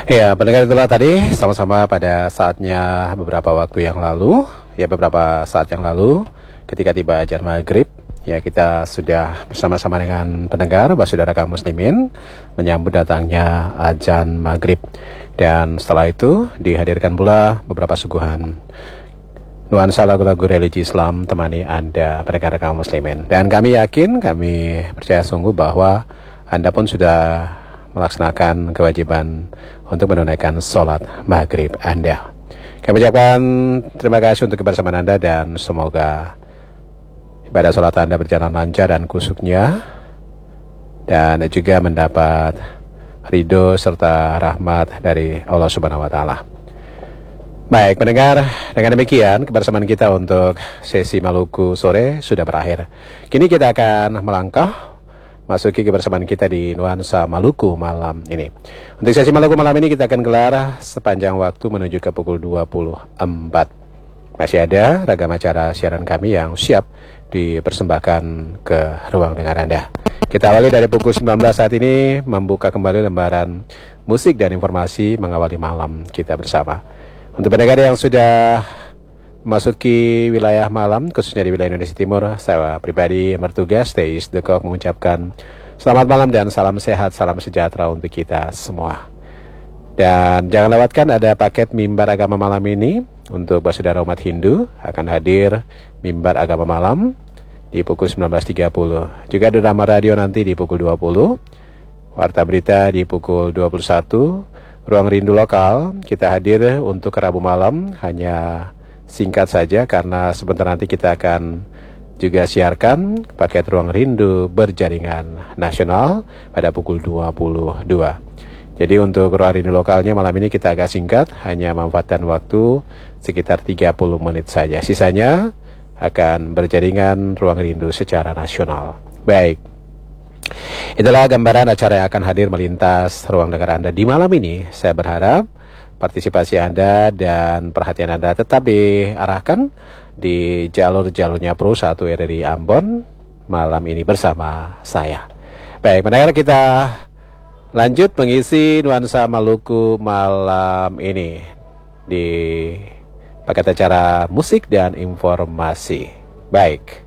Ya, pendengar itulah tadi sama-sama pada saatnya beberapa waktu yang lalu, ya beberapa saat yang lalu, ketika tiba ajan maghrib, ya kita sudah bersama-sama dengan pendengar, saudara kaum muslimin, menyambut datangnya ajan maghrib. Dan setelah itu dihadirkan pula beberapa suguhan nuansa lagu-lagu religi Islam temani Anda pendengar kaum muslimin. Dan kami yakin, kami percaya sungguh bahwa Anda pun sudah melaksanakan kewajiban untuk menunaikan sholat maghrib Anda. Kami ucapkan terima kasih untuk kebersamaan Anda dan semoga ibadah sholat Anda berjalan lancar dan kusuknya, dan juga mendapat ridho serta rahmat dari Allah Subhanahu wa Ta'ala. Baik pendengar, dengan demikian kebersamaan kita untuk sesi Maluku sore sudah berakhir. Kini kita akan melangkah masuki kebersamaan kita di nuansa Maluku malam ini. Untuk sesi Maluku malam ini kita akan gelar sepanjang waktu menuju ke pukul 24. Masih ada ragam acara siaran kami yang siap dipersembahkan ke ruang dengar Anda. Kita awali dari pukul 19 saat ini, membuka kembali lembaran musik dan informasi mengawali malam kita bersama. Untuk pendengar yang sudah memasuki wilayah malam, khususnya di wilayah Indonesia Timur, saya pribadi bertugas, Teis Dekok, mengucapkan selamat malam dan salam sehat, salam sejahtera untuk kita semua. Dan jangan lewatkan ada paket mimbar agama malam ini untuk saudara umat Hindu, akan hadir mimbar agama malam di pukul 19.30. Juga ada drama radio nanti di pukul 20, warta berita di pukul 21. Ruang rindu lokal kita hadir untuk Rabu malam, hanya singkat saja karena sebentar nanti kita akan juga siarkan paket ruang rindu berjaringan nasional pada pukul 22. Jadi untuk ruang rindu lokalnya malam ini kita agak singkat, hanya memanfaatkan waktu sekitar 30 menit saja. Sisanya akan berjaringan ruang rindu secara nasional. Baik. Itulah gambaran acara yang akan hadir melintas ruang dengar Anda di malam ini. Saya berharap partisipasi Anda dan perhatian Anda tetap diarahkan di jalur-jalurnya Pro 1 RRI Ambon malam ini bersama saya. Baik, pendengar, kita lanjut mengisi nuansa Maluku malam ini di paket acara musik dan informasi. Baik.